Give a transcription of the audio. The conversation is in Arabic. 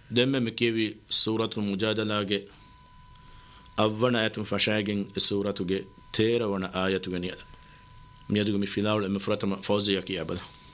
دم مكيوي سورة المجادلة أولا آية فشاقين سورة تيرا وانا آية غنية ميادو مفلاول المفرطة فوزية كي أبدا